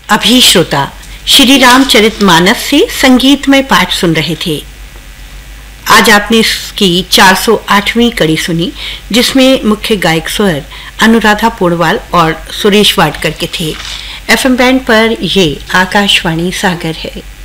अभी श्रोता श्री रामचरितमानस से संगीतमय पाठ सुन रहे थे। आज आपने इसकी 408वीं कड़ी सुनी, जिसमें मुख्य गायक स्वर अनुराधा पोडवाल और सुरेश वाडकर के थे। एफएम बैंड पर ये आकाशवाणी सागर है।